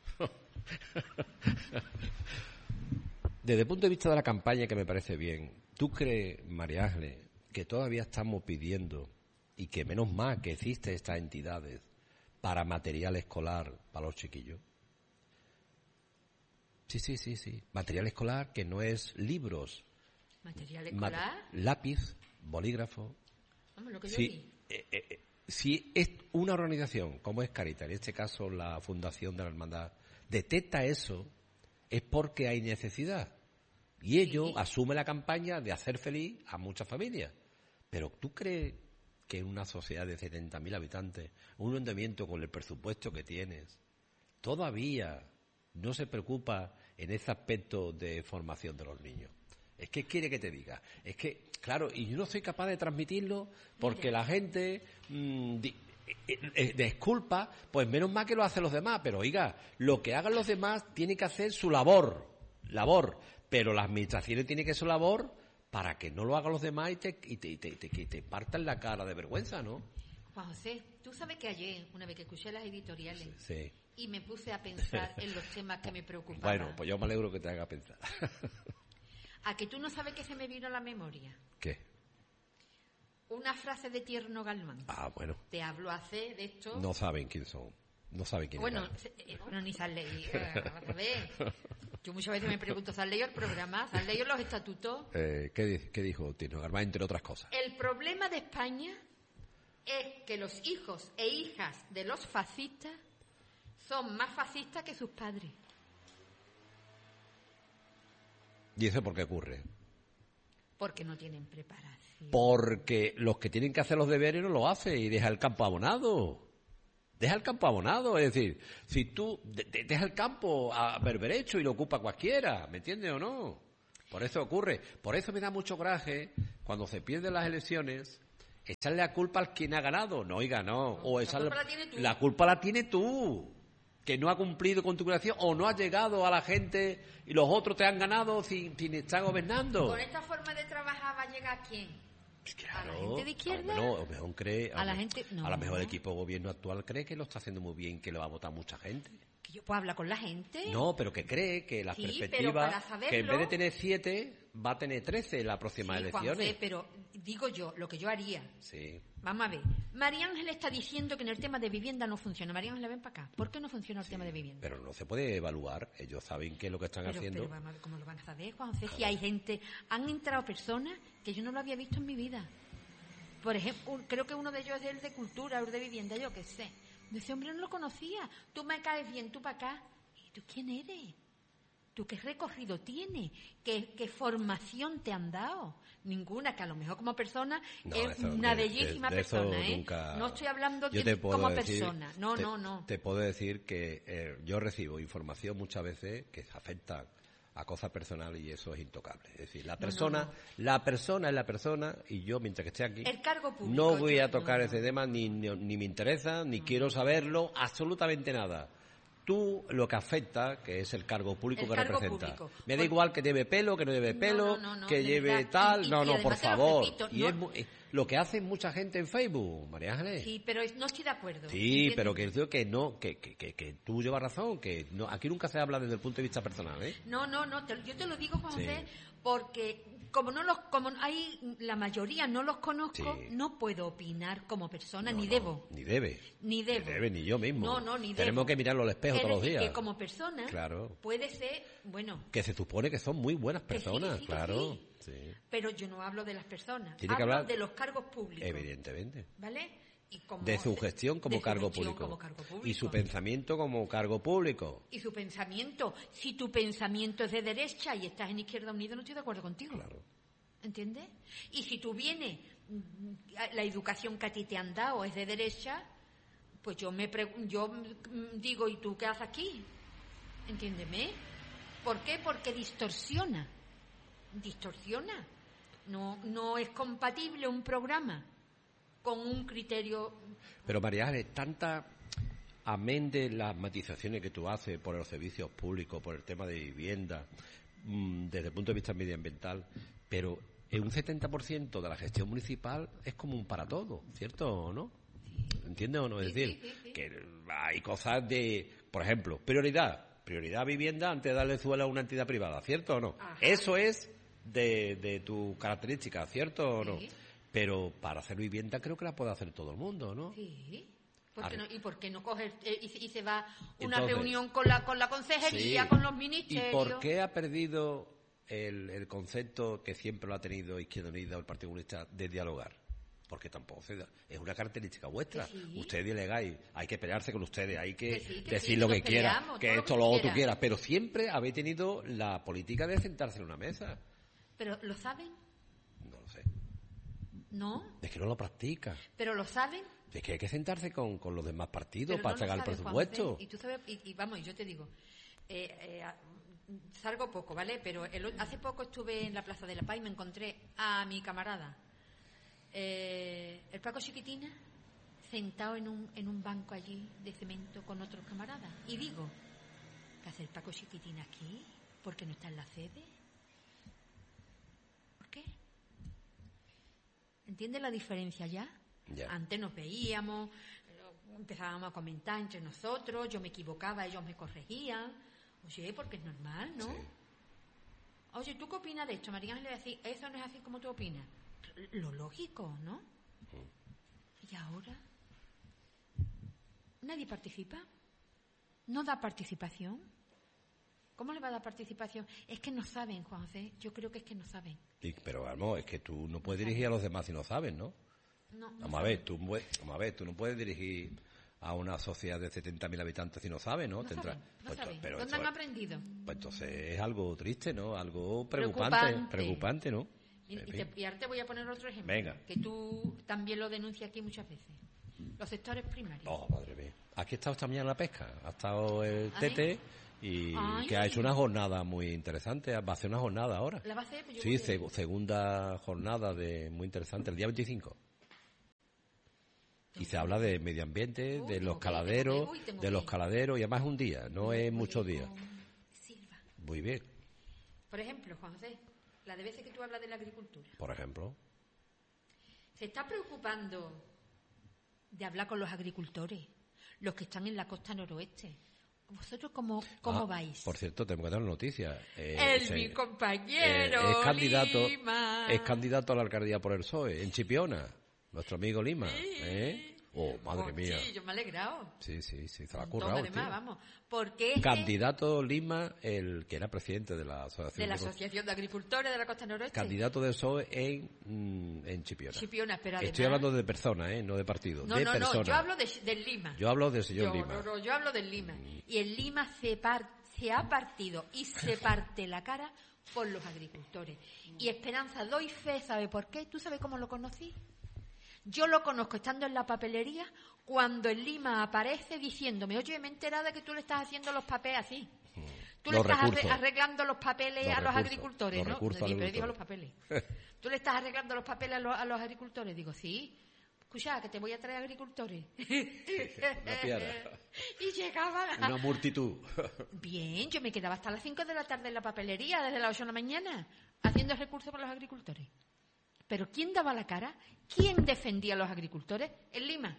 Speaker 1: Desde el punto de vista de la campaña, que me parece bien, ¿tú crees, María Ángeles, que todavía estamos pidiendo, y que menos mal que existen estas entidades para material escolar para los chiquillos? Sí. Material escolar que no es libros.
Speaker 2: ¿Material escolar?
Speaker 1: Lápiz, bolígrafo.
Speaker 2: Vamos, lo que yo
Speaker 1: Sí,
Speaker 2: vi.
Speaker 1: si es una organización como es Caritas, en este caso la Fundación de la Hermandad, detecta eso, es porque hay necesidad. Y ello asume la campaña de hacer feliz a muchas familias. Pero ¿tú crees que en una sociedad de 70.000 habitantes, un ayuntamiento con el presupuesto que tienes, todavía no se preocupa en ese aspecto de formación de los niños? Es que quiere que te diga. Es que, claro, y yo no soy capaz de transmitirlo porque la gente disculpa, pues menos mal que lo hacen los demás. Pero oiga, lo que hagan los demás tiene que hacer su labor. Pero las administraciones tienen que hacer su labor para que no lo hagan los demás y te partan la cara de vergüenza, ¿no?
Speaker 2: Juan José, tú sabes que ayer, una vez que escuché las editoriales,
Speaker 1: Sí.
Speaker 2: y me puse a pensar en los temas que me preocupaban.
Speaker 1: Bueno, pues yo me alegro que te haga pensar.
Speaker 2: ¿A que tú no sabes qué se me vino a la memoria?
Speaker 1: ¿Qué?
Speaker 2: Una frase de Tierno Galván.
Speaker 1: Ah, bueno.
Speaker 2: Te hablo hace de esto.
Speaker 1: No saben quién son. No saben quién
Speaker 2: Bueno,
Speaker 1: eran.
Speaker 2: ni se han leído. Vamos a ver. Yo muchas veces me pregunto, ¿se han leído el programa? ¿Se han leído los estatutos?
Speaker 1: ¿Qué dijo Tino Galván, entre otras cosas?
Speaker 2: El problema de España es que los hijos e hijas de los fascistas son más fascistas que sus padres.
Speaker 1: ¿Y eso por qué ocurre?
Speaker 2: Porque no tienen preparación.
Speaker 1: Porque los que tienen que hacer los deberes no lo hacen y deja el campo abonado. Deja el campo abonado, es decir, si tú deja el campo a berberecho y lo ocupa cualquiera, ¿me entiendes o no? Por eso ocurre. Por eso me da mucho coraje cuando se pierden las elecciones, echarle la culpa al quien ha ganado. No, oiga, no. O echarle, la culpa la tienes tú, que no ha cumplido con tu creación o no ha llegado a la gente y los otros te han ganado sin estar gobernando.
Speaker 2: Con esta forma de trabajar va a llegar ¿quién?
Speaker 1: Claro,
Speaker 2: ¿a la gente de izquierda?
Speaker 1: A lo mejor cree,
Speaker 2: a la gente, no.
Speaker 1: A lo mejor el equipo de gobierno actual cree que lo está haciendo muy bien, que le va a votar mucha gente.
Speaker 2: ¿Que yo puedo hablar con la gente?
Speaker 1: No, pero que cree que las
Speaker 2: Sí,
Speaker 1: perspectivas, que en vez de tener 7, va a tener 13 en las próximas elecciones.
Speaker 2: Juanfe, pero digo yo, lo que yo haría.
Speaker 1: Sí.
Speaker 2: Vamos a ver. María Ángeles está diciendo que en el tema de vivienda no funciona. María Ángeles, ven para acá. ¿Por qué no funciona el tema de vivienda?
Speaker 1: Pero no se puede evaluar. Ellos saben qué es lo que están haciendo.
Speaker 2: Pero vamos a ver cómo lo van a saber, Juanfe. Si hay gente, han entrado personas que yo no lo había visto en mi vida. Por ejemplo, creo que uno de ellos es el de cultura, el de vivienda, yo qué sé. De ese hombre no lo conocía. Tú me caes bien, tú para acá. ¿Y tú quién eres? ¿Tú qué recorrido tienes? ¿Qué formación te han dado? Ninguna, que a lo mejor como persona es una bellísima persona, ¿eh?
Speaker 1: Nunca...
Speaker 2: No estoy hablando como persona. No.
Speaker 1: Te puedo decir que yo recibo información muchas veces que afecta a cosas personales y eso es intocable. Es decir, la persona es la persona y yo, mientras que esté aquí,
Speaker 2: el cargo público,
Speaker 1: no voy a tocar ese tema, ni me interesa, ni quiero saberlo, absolutamente nada. Tú lo que afecta, que es el cargo público que representa. Me da igual que lleve pelo, que no lleve pelo, que lleve tal. Por favor. Lo que hace mucha gente en Facebook, María Ángeles.
Speaker 2: Sí, pero no estoy de acuerdo.
Speaker 1: Sí, pero que digo que no, que tú llevas razón, que no, aquí nunca se habla desde el punto de vista personal, ¿eh?
Speaker 2: No, yo te lo digo, Juan José, porque como hay la mayoría no los conozco, no puedo opinar como persona, ni debo.
Speaker 1: Ni debe.
Speaker 2: Ni yo mismo. Ni debo.
Speaker 1: Tenemos que mirarlo al espejo todos los días.
Speaker 2: Que como persona puede ser, bueno.
Speaker 1: Que se supone que son muy buenas personas, claro. Sí.
Speaker 2: Pero yo no hablo de las personas,
Speaker 1: hablo
Speaker 2: de los cargos públicos.
Speaker 1: Evidentemente.
Speaker 2: ¿Vale?
Speaker 1: De su gestión como cargo público. Y su pensamiento como cargo público.
Speaker 2: Y su pensamiento. Si tu pensamiento es de derecha y estás en Izquierda Unida, no estoy de acuerdo contigo.
Speaker 1: Claro.
Speaker 2: ¿Entiendes? Y si tú vienes, la educación que a ti te han dado es de derecha, pues yo digo, ¿y tú qué haces aquí? ¿Entiéndeme? ¿Por qué? Porque distorsiona. No es compatible un programa con un criterio.
Speaker 1: Pero María Ángeles, amén de las matizaciones que tú haces por los servicios públicos, por el tema de vivienda, desde el punto de vista medioambiental, pero en un 70% de la gestión municipal es común para todo, ¿cierto o no? ¿Entiendes o no? Es decir, que hay cosas de, por ejemplo, prioridad vivienda antes de darle suelo a una entidad privada, ¿cierto o no?
Speaker 2: Ajá.
Speaker 1: Eso es de tu característica, ¿cierto o no?
Speaker 2: Sí.
Speaker 1: Pero para hacer vivienda creo que la puede hacer todo el mundo, ¿no?
Speaker 2: Sí. ¿Por qué
Speaker 1: Ah.
Speaker 2: no? ¿Y por qué no coge y se va una
Speaker 1: Entonces,
Speaker 2: reunión con la consejería,
Speaker 1: Sí.
Speaker 2: con los ministerios?
Speaker 1: ¿Y por qué ha perdido el concepto que siempre lo ha tenido Izquierda Unida o el Partido Comunista de dialogar? Porque tampoco es una característica vuestra.
Speaker 2: Que sí.
Speaker 1: Ustedes delegáis, hay que pelearse con ustedes, hay que
Speaker 2: Que sí,
Speaker 1: decir
Speaker 2: sí,
Speaker 1: lo
Speaker 2: nos
Speaker 1: que quieras,
Speaker 2: peleamos,
Speaker 1: que
Speaker 2: todo lo
Speaker 1: esto,
Speaker 2: que
Speaker 1: lo
Speaker 2: tú
Speaker 1: otro
Speaker 2: quieras.
Speaker 1: quieras, pero siempre habéis tenido la política de sentarse en una mesa.
Speaker 2: ¿Pero lo saben?
Speaker 1: No lo sé.
Speaker 2: ¿No?
Speaker 1: Es que no lo practica.
Speaker 2: ¿Pero lo saben?
Speaker 1: Es que hay que sentarse con los demás partidos
Speaker 2: Pero
Speaker 1: para
Speaker 2: no lo
Speaker 1: sacar el
Speaker 2: saben,
Speaker 1: presupuesto.
Speaker 2: Juanfe. Y tú sabes, y vamos, yo te digo, salgo poco, ¿vale? Pero hace poco estuve en la Plaza de la Paz y me encontré a mi camarada, el Paco Chiquitina, sentado en un banco allí de cemento con otros camaradas. Y digo, ¿qué hace el Paco Chiquitina aquí? ¿Por qué no está en la sede? ¿Por qué? ¿Entiendes la diferencia ya?
Speaker 1: Ya.
Speaker 2: Antes nos veíamos, empezábamos a comentar entre nosotros, yo me equivocaba, ellos me corregían. Oye, porque es normal, ¿no?
Speaker 1: Sí.
Speaker 2: Oye, ¿tú qué opinas de esto? María Ángeles decía, eso no es así como tú opinas. Lo lógico, ¿no? Y ahora nadie participa. No da participación. ¿Cómo le va a dar participación? Es que no saben, Juan José. Yo creo que es que no saben.
Speaker 1: Pero vamos, es que tú no puedes dirigir a los demás si no sabes, ¿no?
Speaker 2: No
Speaker 1: Vamos a ver, tú no puedes dirigir a una sociedad de 70.000 habitantes si no sabes, ¿no?
Speaker 2: No
Speaker 1: Tendrá-
Speaker 2: saben, no
Speaker 1: pues,
Speaker 2: saben.
Speaker 1: pero
Speaker 2: ¿Dónde
Speaker 1: esto-
Speaker 2: han aprendido?
Speaker 1: Pues entonces es algo triste, ¿no? Algo preocupante, ¿no?
Speaker 2: Y
Speaker 1: En fin.
Speaker 2: ahora te voy a poner otro ejemplo.
Speaker 1: Venga.
Speaker 2: Que tú también lo denuncias aquí muchas veces. Los sectores primarios.
Speaker 1: Oh, madre mía. Aquí ha estado esta mañana la pesca. Ha estado el
Speaker 2: ¿Ah,
Speaker 1: Tete y
Speaker 2: Ay.
Speaker 1: que ha hecho una jornada muy interesante. Va a hacer una jornada ahora.
Speaker 2: ¿La va a hacer? Pues yo
Speaker 1: Sí,
Speaker 2: voy a ir.
Speaker 1: segunda jornada muy interesante, el día 25. Y se habla de medio ambiente,
Speaker 2: Uy,
Speaker 1: de los
Speaker 2: tengo que ir,
Speaker 1: caladeros,
Speaker 2: tengo
Speaker 1: de
Speaker 2: que
Speaker 1: los
Speaker 2: ir.
Speaker 1: caladeros, y además es un día, no es muchos días.
Speaker 2: Con Silva.
Speaker 1: Muy bien,
Speaker 2: Por ejemplo, Juan José, la de veces que tú hablas de la agricultura.
Speaker 1: por ejemplo.
Speaker 2: ¿Se está preocupando de hablar con los agricultores, los que están en la costa noroeste? ¿Vosotros cómo
Speaker 1: Ah,
Speaker 2: vais?
Speaker 1: Por cierto, tengo que dar una noticia.
Speaker 2: Mi compañero Lima.
Speaker 1: es candidato a la alcaldía por el PSOE, en Chipiona, nuestro amigo Lima. ¿Eh? Oh, madre mía.
Speaker 2: Sí, yo me he alegrado.
Speaker 1: Sí, se la ha
Speaker 2: Un
Speaker 1: currado,
Speaker 2: montón, además,
Speaker 1: tío.
Speaker 2: vamos. Porque es
Speaker 1: Candidato Lima, el que era presidente de la Asociación
Speaker 2: de la
Speaker 1: de-
Speaker 2: Asociación de Agricultores de la Costa Noroeste.
Speaker 1: Candidato del PSOE en Chipiona.
Speaker 2: Chipiona, pero además...
Speaker 1: Estoy hablando de persona, no de partido.
Speaker 2: No,
Speaker 1: de
Speaker 2: no,
Speaker 1: persona.
Speaker 2: no, yo hablo del Lima.
Speaker 1: Yo hablo del señor Lima.
Speaker 2: No, yo hablo del Lima. Y el Lima se ha partido y se parte la cara por los agricultores. Y Esperanza, doy fe, ¿sabe por qué? ¿Tú sabes cómo lo conocí? Yo lo conozco estando en la papelería cuando el Lima aparece diciéndome, oye, me he enterado de que tú le estás haciendo los papeles así. Tú
Speaker 1: Los
Speaker 2: le estás
Speaker 1: recursos.
Speaker 2: arreglando los papeles
Speaker 1: Los
Speaker 2: a los
Speaker 1: recursos,
Speaker 2: agricultores,
Speaker 1: los
Speaker 2: ¿no?
Speaker 1: recursos
Speaker 2: Pero digo
Speaker 1: agricultores.
Speaker 2: los papeles. Tú le estás arreglando los papeles a los agricultores. Digo, sí. Escucha, que te voy a traer agricultores.
Speaker 1: Una piedra.
Speaker 2: Y llegaba...
Speaker 1: Una multitud.
Speaker 2: Bien, yo me quedaba hasta las 5 de la tarde en la papelería, desde las 8 de la mañana, haciendo recursos para los agricultores. Pero ¿quién daba la cara? ¿Quién defendía a los agricultores? En Lima.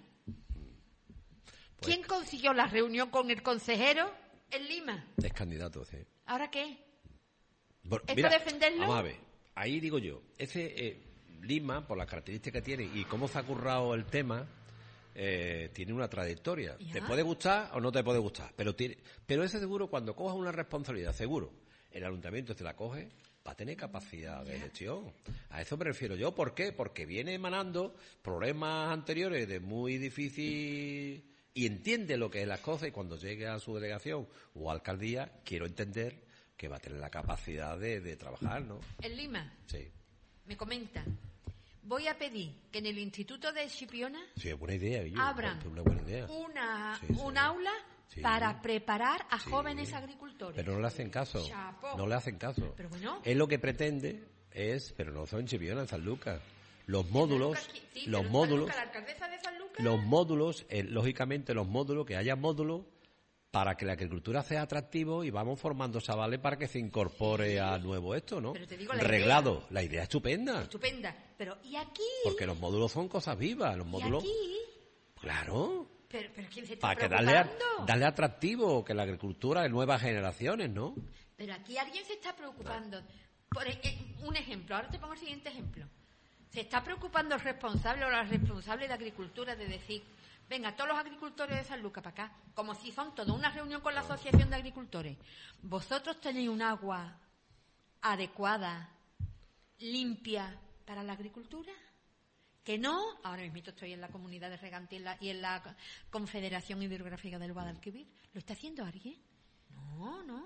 Speaker 1: Pues-
Speaker 2: ¿Quién consiguió la reunión con el consejero? En Lima.
Speaker 1: Es candidato, sí.
Speaker 2: ¿Ahora qué?
Speaker 1: Bueno,
Speaker 2: ¿Es para defenderlo?
Speaker 1: Vamos a ver. Ahí digo yo, ese Lima, por las características que tiene y cómo se ha currado el tema, tiene una trayectoria.
Speaker 2: Ya.
Speaker 1: Te puede gustar o no te puede gustar, pero ese seguro, cuando cojas una responsabilidad, seguro, el ayuntamiento te la coge, va a tener capacidad de gestión. A eso me refiero yo. ¿Por qué? Porque viene emanando problemas anteriores de muy difícil y entiende lo que es las cosas, y cuando llegue a su delegación o alcaldía, quiero entender que va a tener la capacidad de trabajar, ¿no?
Speaker 2: En Lima.
Speaker 1: Sí.
Speaker 2: Me comenta. Voy a pedir que en el Instituto de Chipiona
Speaker 1: Sí, es buena idea, Guillo.
Speaker 2: abran
Speaker 1: Es una buena idea.
Speaker 2: un
Speaker 1: Sí.
Speaker 2: aula
Speaker 1: Sí.
Speaker 2: para preparar a
Speaker 1: Sí.
Speaker 2: jóvenes agricultores.
Speaker 1: Pero no le hacen caso.
Speaker 2: Chapó.
Speaker 1: No le hacen caso.
Speaker 2: Pero bueno.
Speaker 1: Él lo que pretende es, pero no son en Chipiona, en San Lucas. Los módulos,
Speaker 2: Sí,
Speaker 1: los
Speaker 2: pero
Speaker 1: módulos.
Speaker 2: La alcaldesa de San Lucas
Speaker 1: los módulos, lógicamente los módulos, que haya módulos para que la agricultura sea atractivo y vamos formando chavales para que se incorpore a nuevo esto, ¿no?
Speaker 2: Pero te digo
Speaker 1: Reglado, la idea es estupenda.
Speaker 2: Estupenda. Pero, ¿y aquí?
Speaker 1: Porque los módulos son cosas vivas, los módulos...
Speaker 2: ¿Y aquí?
Speaker 1: Claro.
Speaker 2: Pero ¿quién se está
Speaker 1: Para que
Speaker 2: preocupando?
Speaker 1: darle atractivo, que la agricultura de nuevas generaciones, ¿no?
Speaker 2: Pero aquí alguien se está preocupando. Por un ejemplo, ahora te pongo el siguiente ejemplo. Se está preocupando el responsable o la responsable de agricultura de decir, venga, todos los agricultores de San Lucas para acá, como si son toda una reunión con la Asociación de Agricultores. ¿Vosotros tenéis un agua adecuada, limpia para la agricultura? ¿Que no? Ahora mismo estoy en la Comunidad de Regantes y en la Confederación Hidrográfica del Guadalquivir. ¿Lo está haciendo alguien? No.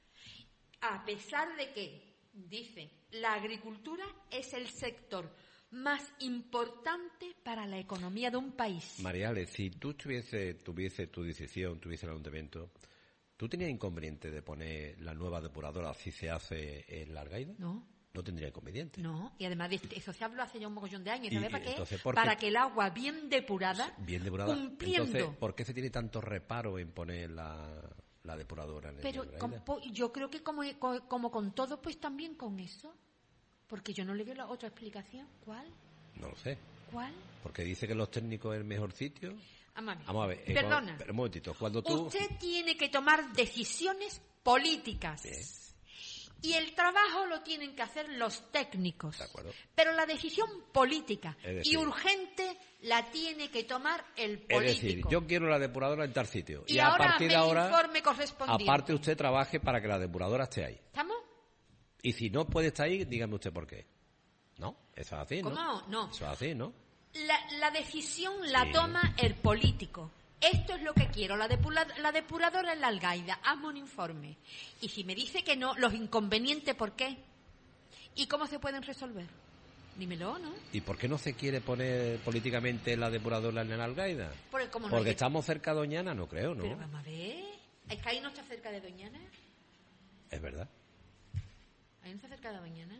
Speaker 2: A pesar de que, dice, la agricultura es el sector más importante para la economía de un país.
Speaker 1: Mariale, si tú tuviese tu decisión, tuviese el ayuntamiento, ¿tú tenías inconveniente de poner la nueva depuradora si se hace en la Algaida?
Speaker 2: No.
Speaker 1: No tendría inconveniente.
Speaker 2: No, y además eso se habló hace ya un mogollón de años.
Speaker 1: Y
Speaker 2: ¿Sabes para qué?
Speaker 1: entonces, ¿por
Speaker 2: para
Speaker 1: qué?
Speaker 2: que el agua bien depurada, cumpliendo.
Speaker 1: Entonces, ¿por qué se tiene tanto reparo en poner la depuradora en
Speaker 2: Pero
Speaker 1: el Algaida?
Speaker 2: yo creo que como con todo, pues también con eso. Porque yo no le veo la otra explicación. ¿Cuál?
Speaker 1: No lo sé.
Speaker 2: ¿Cuál?
Speaker 1: Porque dice que los técnicos es el mejor sitio.
Speaker 2: Vamos
Speaker 1: a ver.
Speaker 2: Perdona.
Speaker 1: Pero un momentito. Cuando tú...
Speaker 2: Usted tiene que tomar decisiones políticas.
Speaker 1: Bien.
Speaker 2: Y el trabajo lo tienen que hacer los técnicos.
Speaker 1: De acuerdo.
Speaker 2: Pero la decisión política
Speaker 1: Es decir,
Speaker 2: y urgente la tiene que tomar el político.
Speaker 1: Es decir, yo quiero la depuradora en tal sitio.
Speaker 2: Y
Speaker 1: a
Speaker 2: ahora
Speaker 1: partir de ahora,
Speaker 2: informe correspondiente.
Speaker 1: aparte usted trabaje para que la depuradora esté ahí.
Speaker 2: ¿Estamos?
Speaker 1: Y si no puede estar ahí, dígame usted por qué. ¿No? Eso es así, ¿no?
Speaker 2: ¿Cómo? No.
Speaker 1: Eso es así, ¿no?
Speaker 2: La decisión la
Speaker 1: Sí.
Speaker 2: toma el político. Esto es lo que quiero, la depuradora en la Algaida, hazme un informe. Y si me dice que no, los inconvenientes, ¿por qué? ¿Y cómo se pueden resolver? Dímelo, ¿no?
Speaker 1: ¿Y por qué no se quiere poner políticamente la depuradora en la Algaida?
Speaker 2: Porque, como no
Speaker 1: Porque
Speaker 2: hay-
Speaker 1: estamos cerca de Doñana, no creo, ¿no?
Speaker 2: Pero vamos a ver, ¿es que ahí no está cerca de Doñana?
Speaker 1: Es verdad.
Speaker 2: ¿Ahí no está cerca de Doñana?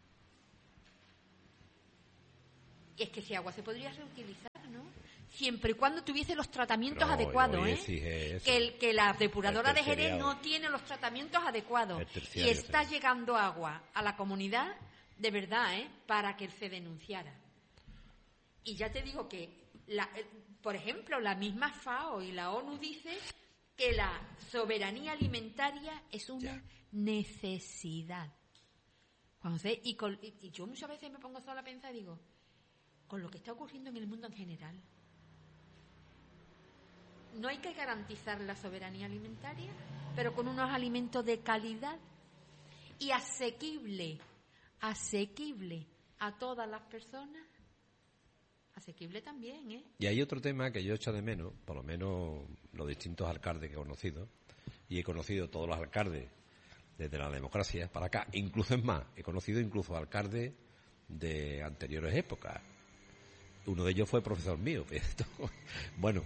Speaker 2: Y es que ese agua se podría reutilizar, ¿no? Siempre y cuando tuviese los tratamientos
Speaker 1: Pero
Speaker 2: adecuados,
Speaker 1: hoy
Speaker 2: ¿eh?
Speaker 1: exige eso.
Speaker 2: Que la depuradora
Speaker 1: El
Speaker 2: de Jerez
Speaker 1: terciariado.
Speaker 2: no tiene los tratamientos adecuados.
Speaker 1: El terciario,
Speaker 2: Y está
Speaker 1: sí.
Speaker 2: llegando agua a la comunidad, de verdad, ¿eh? Para que se denunciara. Y ya te digo que, por ejemplo, la misma FAO y la ONU dice que la soberanía alimentaria es una
Speaker 1: Ya.
Speaker 2: necesidad. Juan José, y yo muchas veces me pongo sola a pensar y digo, con lo que está ocurriendo en el mundo en general, no hay que garantizar la soberanía alimentaria, pero con unos alimentos de calidad y asequible a todas las personas. Asequible también, ¿eh?
Speaker 1: Y hay otro tema que yo echo de menos, por lo menos los distintos alcaldes que he conocido, y he conocido todos los alcaldes desde la democracia para acá, incluso es más, he conocido incluso alcaldes de anteriores épocas. Uno de ellos fue profesor mío. Bueno,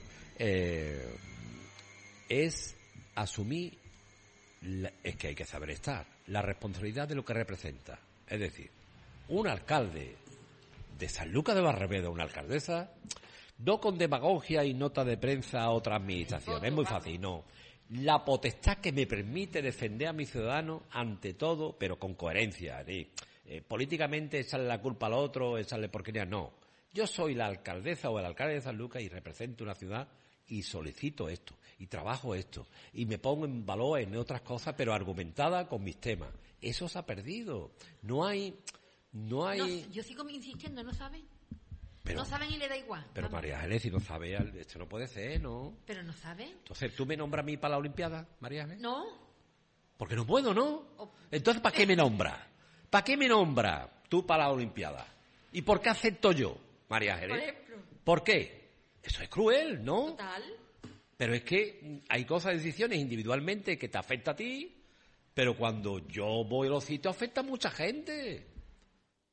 Speaker 1: es asumir, es que hay que saber estar, la responsabilidad de lo que representa. Es decir, un alcalde de Sanlúcar de Barrameda, una alcaldesa, no con demagogia y nota de prensa a otra administración, es muy fácil, no. La potestad que me permite defender a mis ciudadanos ante todo, pero con coherencia. Políticamente echarle la culpa al otro, echarle porquería, no. Yo soy la alcaldesa o el alcalde de Sanlúcar y represento una ciudad y solicito esto, y trabajo esto, y me pongo en valor en otras cosas, pero argumentada con mis temas. Eso se ha perdido. No hay...
Speaker 2: No, yo sigo insistiendo, ¿no saben?
Speaker 1: Pero,
Speaker 2: no saben y le da igual.
Speaker 1: pero
Speaker 2: Vamos.
Speaker 1: María Ángeles, si no sabe, esto no puede ser, ¿no?
Speaker 2: Pero no saben.
Speaker 1: Entonces, ¿tú me nombras a mí para la Olimpiada, María Ángeles?
Speaker 2: No.
Speaker 1: Porque no puedo, ¿no?
Speaker 2: Oh.
Speaker 1: Entonces, ¿para qué me nombras? ¿Para qué me nombras tú para la Olimpiada? ¿Y por qué acepto yo, María
Speaker 2: Por
Speaker 1: Ángeles?
Speaker 2: ejemplo.
Speaker 1: ¿Por qué? Eso es cruel, ¿no?
Speaker 2: Total.
Speaker 1: Pero es que hay cosas, decisiones individualmente que te afecta a ti, pero cuando yo voy a los sitios afecta a mucha gente.